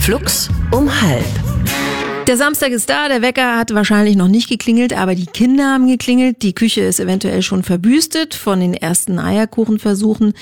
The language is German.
Flux um 12:30. Der Samstag ist da, der Wecker hat wahrscheinlich noch nicht geklingelt, aber die Kinder haben geklingelt. Die Küche ist eventuell schon verbüstet von den ersten Eierkuchenversuchen.